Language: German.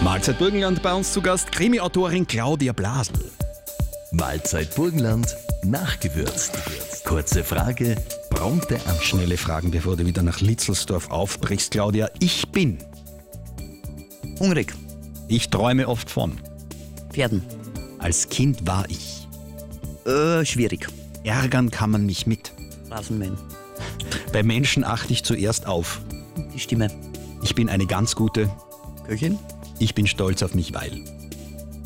Mahlzeit Burgenland, bei uns zu Gast Krimi-Autorin Claudia Blasel. Mahlzeit Burgenland, nachgewürzt. Kurze Frage, prompte Antwort. Schnelle Fragen, bevor du wieder nach Litzelsdorf aufbrichst, Claudia. Ich bin. Hungrig. Ich träume oft von. Pferden. Als Kind war ich. Schwierig. Ärgern kann man mich mit. Rasenmähen. Bei Menschen achte ich zuerst auf. Die Stimme. Ich bin eine ganz gute. Köchin. Ich bin stolz auf mich, weil.